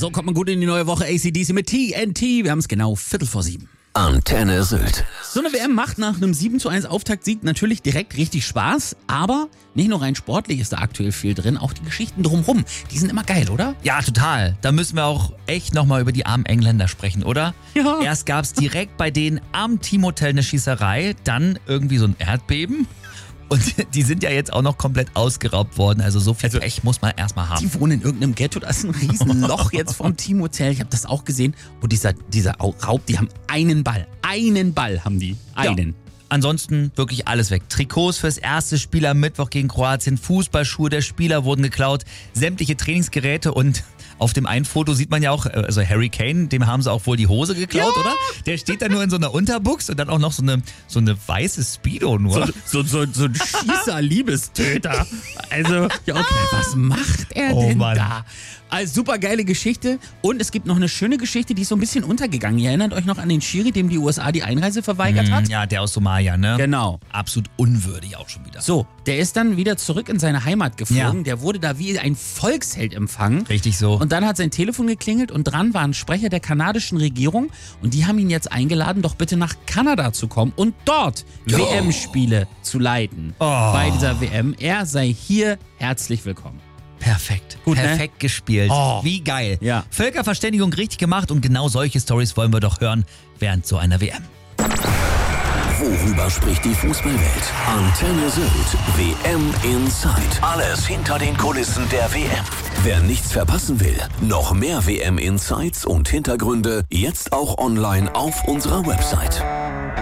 So kommt man gut in die neue Woche. AC/DC mit TNT. Wir haben es genau 7:15. Antenne Sylt. So eine WM macht nach einem 7:1 Auftaktsieg natürlich direkt richtig Spaß, aber nicht nur rein sportlich ist da aktuell viel drin, auch die Geschichten drumherum, die sind immer geil, oder? Ja, total. Da müssen wir auch echt nochmal über die armen Engländer sprechen, oder? Ja. Erst gab's direkt bei denen am Teamhotel eine Schießerei, dann irgendwie so ein Erdbeben. Und die sind ja jetzt auch noch komplett ausgeraubt worden. Also so viel Pech muss man erstmal haben. Die wohnen in irgendeinem Ghetto, da ist ein Riesenloch jetzt vom Teamhotel. Ich habe das auch gesehen. Und dieser Raub, die haben einen Ball haben die. Einen. Ja. Ansonsten wirklich alles weg. Trikots fürs erste Spiel am Mittwoch gegen Kroatien, Fußballschuhe der Spieler wurden geklaut, sämtliche Trainingsgeräte und auf dem einen Foto sieht man ja auch, also Harry Kane, dem haben sie auch wohl die Hose geklaut, oder? Der steht da nur in so einer Unterbuchs und dann auch noch so eine weiße Speedo nur. So ein Schießer-Liebestöter. Also, ja, okay, was macht er denn da? Also, super geile Geschichte. Und es gibt noch eine schöne Geschichte, die ist so ein bisschen untergegangen. Ihr erinnert euch noch an den Schiri, dem die USA die Einreise verweigert hat? Ja, der aus Somalia, ne? Genau. Absolut unwürdig auch schon wieder. So, der ist dann wieder zurück in seine Heimat geflogen. Ja. Der wurde da wie ein Volksheld empfangen. Richtig so. Und dann hat sein Telefon geklingelt und dran war ein Sprecher der kanadischen Regierung. Und die haben ihn jetzt eingeladen, doch bitte nach Kanada zu kommen und dort WM-Spiele zu leiten. Bei dieser WM. Er sei hier herzlich willkommen. Perfekt. Gut, Perfekt gespielt. Wie geil. Ja. Völkerverständigung richtig gemacht und genau solche Storys wollen wir doch hören während so einer WM. Worüber spricht die Fußballwelt? Antenne Sylt. WM Inside. Alles hinter den Kulissen der WM. Wer nichts verpassen will, noch mehr WM Insights und Hintergründe jetzt auch online auf unserer Website.